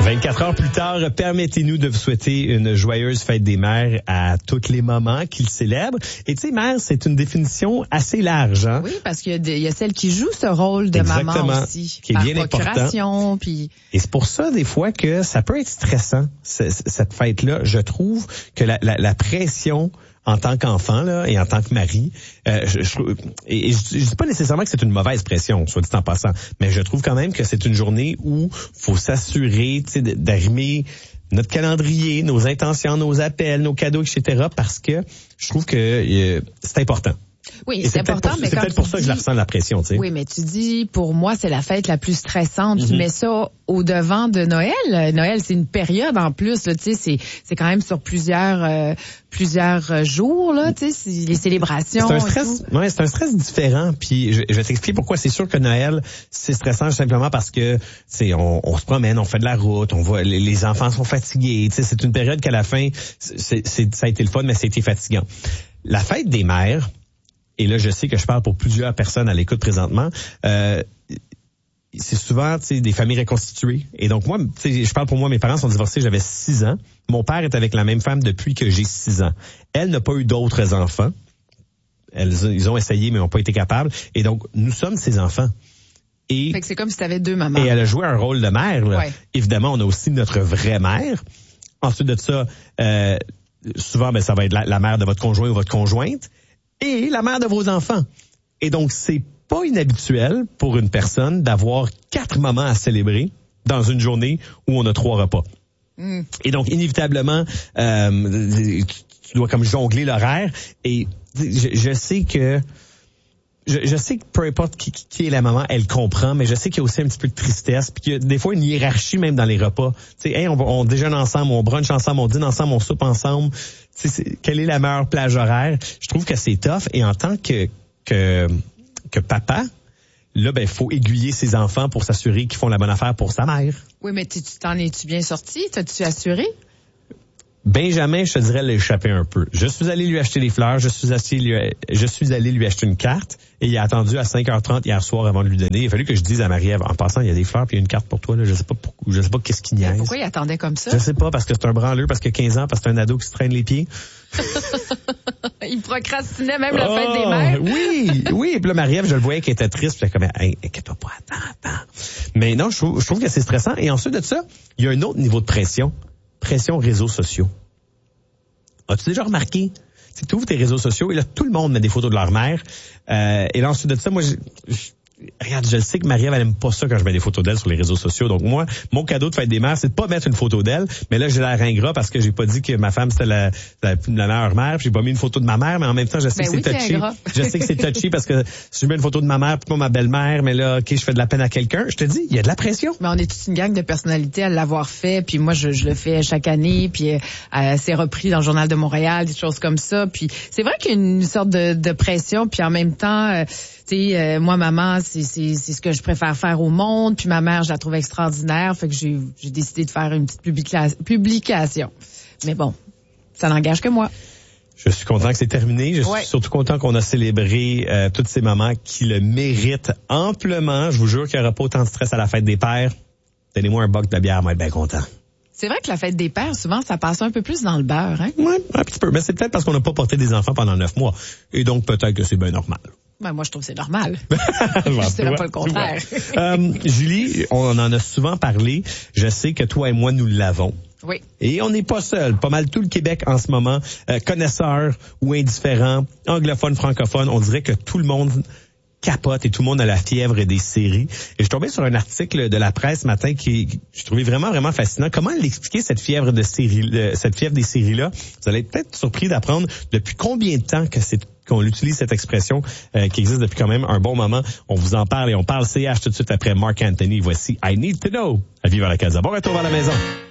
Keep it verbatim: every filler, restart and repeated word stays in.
vingt-quatre heures plus tard, permettez-nous de vous souhaiter une joyeuse fête des mères à toutes les mamans qui le célèbrent. Et tu sais, mère, c'est une définition assez large. Hein? Oui, parce qu'il y a, des, il y a celle qui joue ce rôle de Exactement, maman aussi. qui est par bien important. Puis... Et c'est pour ça, des fois, que ça peut être stressant, cette fête-là. Je trouve que la, la, la pression en tant qu'enfant là et en tant que mari, euh, je, je, et, et je, je dis pas nécessairement que c'est une mauvaise pression, soit dit en passant, mais je trouve quand même que c'est une journée où faut s'assurer, tu sais, d'arrimer notre calendrier, nos intentions, nos appels, nos cadeaux, et cetera. Parce que je trouve que euh, c'est important. Oui, c'est important, pour, mais c'est peut-être pour ça dis, que je la ressens la pression, tu sais. Oui, mais tu dis, pour moi, c'est la fête la plus stressante. Mm-hmm. Tu mets ça au devant de Noël. Noël, c'est une période en plus, tu sais, c'est c'est quand même sur plusieurs euh, plusieurs jours, là, tu sais, les célébrations. C'est un stress, ouais, c'est un stress différent. Puis je, je vais t'expliquer pourquoi. C'est sûr que Noël, c'est stressant simplement parce que, tu sais, on, on se promène, on fait de la route, on voit les, les enfants sont fatigués. Tu sais, c'est une période qu'à la fin, c'est, c'est ça a été le fun, mais ça a été fatigant. La fête des mères. Et là, je sais que je parle pour plusieurs personnes à l'écoute présentement. Euh, c'est souvent, tu sais, des familles reconstituées. Et donc, moi, tu sais, je parle pour moi, mes parents sont divorcés, j'avais six ans. Mon père est avec la même femme depuis que j'ai six ans. Elle n'a pas eu d'autres enfants. Elles, ils ont essayé, mais n'ont pas été capables. Et donc, nous sommes ses enfants. Et, fait que c'est comme si tu avais deux mamans. Et elle a joué un rôle de mère. Là. Ouais. Évidemment, on a aussi notre vraie mère. Ensuite de ça, euh, souvent, ben, ça va être la, la mère de votre conjoint ou votre conjointe. Et la mère de vos enfants. Et donc, c'est pas inhabituel pour une personne d'avoir quatre mamans à célébrer dans une journée où on a trois repas. Mm. Et donc, inévitablement, euh, tu, tu dois comme jongler l'horaire. Et je, je sais que je, je sais que peu importe qui, qui est la maman, elle comprend, mais je sais qu'il y a aussi un petit peu de tristesse, puis qu'il y a des fois une hiérarchie même dans les repas. Tu sais, hey, on, on déjeune ensemble, on brunch ensemble, on dîne ensemble, on soupe ensemble. Tu sais, c'est, quelle est la meilleure plage horaire? Je trouve que c'est tough. Et en tant que que que papa, là, ben, faut aiguiller ses enfants pour s'assurer qu'ils font la bonne affaire pour sa mère. Oui, mais tu t'en es-tu bien sorti? T'as-tu assuré? Benjamin, je te dirais, l'a échappé un peu. Je suis allé lui acheter des fleurs, je suis allé, je suis allé lui acheter une carte, et il a attendu à cinq heures trente hier soir avant de lui donner. Il a fallu que je dise à Marie-Ève, en passant, il y a des fleurs puis il y a une carte pour toi, là. Je sais pas pourquoi, je sais pas qu'est-ce qu'il niaise. Pourquoi il attendait comme ça? Je sais pas, parce que c'est un branleux, parce que quinze ans, parce que c'est un ado qui se traîne les pieds. Il procrastinait même la oh, fête des mères. Oui, oui. Et puis là, Marie-Ève, je le voyais qu'elle était triste. Puis comme, hey, inquiète-toi pas, attends, attends. Mais non, je trouve, je trouve que c'est stressant. Et ensuite de ça, il y a un autre niveau de pression. Pression réseaux sociaux. As-tu déjà remarqué? Tu ouvres tes réseaux sociaux et là, tout le monde met des photos de leur mère. Euh, et là, ensuite de ça, moi, je, je, regarde, je le sais que Marie-Ève, elle aime pas ça quand je mets des photos d'elle sur les réseaux sociaux. Donc moi, mon cadeau de fête des mères, c'est de pas mettre une photo d'elle. Mais là, j'ai l'air ingrat parce que j'ai pas dit que ma femme, c'était la, la, la meilleure mère. Puis j'ai pas mis une photo de ma mère, mais en même temps, je sais ben que oui, c'est touché. Je sais que c'est touché parce que si je mets une photo de ma mère puis pas ma belle-mère, mais là, OK, je fais de la peine à quelqu'un. Je te dis, il y a de la pression. Mais on est toute une gang de personnalités à l'avoir fait. Puis moi, je, je le fais chaque année. Puis euh, c'est repris dans le Journal de Montréal, des choses comme ça. Puis c'est vrai qu'il y a une sorte de, de pression. Puis en même temps, euh, tu sais, euh, moi, maman, c'est, c'est, c'est ce que je préfère faire au monde. Puis ma mère, je la trouve extraordinaire. Fait que j'ai, j'ai décidé de faire une petite publica- publication. Mais bon, ça n'engage que moi. Je suis content que c'est terminé. Je suis ouais. surtout content qu'on a célébré euh, toutes ces mamans qui le méritent amplement. Je vous jure qu'il n'y aura pas autant de stress à la fête des pères. Donnez-moi un boc de bière, moi, être bien content. C'est vrai que la fête des pères, souvent, ça passe un peu plus dans le beurre, hein? Oui, un petit peu. Mais c'est peut-être parce qu'on n'a pas porté des enfants pendant neuf mois. Et donc, peut-être que c'est bien normal. Ben, moi, je trouve que c'est normal. Je dirais pas le contraire. euh, Julie, on en a souvent parlé. Je sais que toi et moi, nous l'avons. Oui. Et on n'est pas seul. Pas mal tout le Québec en ce moment, euh, connaisseurs ou indifférents, anglophones, francophones, on dirait que tout le monde capote et tout le monde a la fièvre des séries. Et je suis tombé sur un article de la presse ce matin qui, qui je trouvais vraiment, vraiment fascinant. Comment l'expliquer, cette fièvre de série, euh, cette fièvre des séries-là? Vous allez être peut-être surpris d'apprendre depuis combien de temps que c'est qu'on utilise cette expression euh, qui existe depuis quand même un bon moment. On vous en parle et on parle C H tout de suite après Marc Anthony. Voici I Need to Know à Vivre à la Casa. Bon retour à la maison.